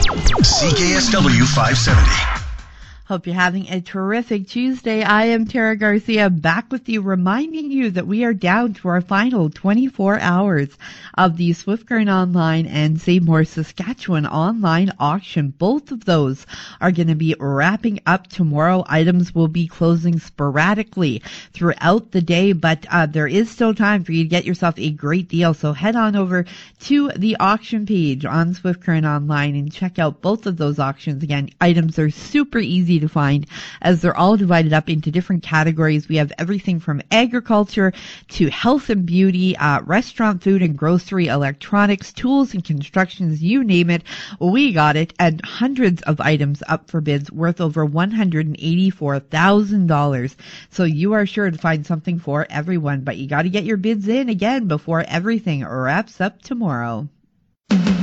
CKSW 570. Hope you're having a terrific Tuesday. I am Tara Garcia, back with you, reminding you that we are down to our final 24 hours of the Swift Current Online and Save More Saskatchewan online auction. Both of those are going to be wrapping up tomorrow. Items will be closing sporadically throughout the day, but there is still time for you to get yourself a great deal. So head on over to the auction page on Swift Current Online and check out both of those auctions. Again, items are super easy to find as they're all divided up into different categories. We have everything from agriculture to health and beauty, restaurant, food and grocery, electronics, tools and constructions, you name it, we got it, and hundreds of items up for bids worth over $184,000. So you are sure to find something for everyone, but you got to get your bids in again before everything wraps up tomorrow.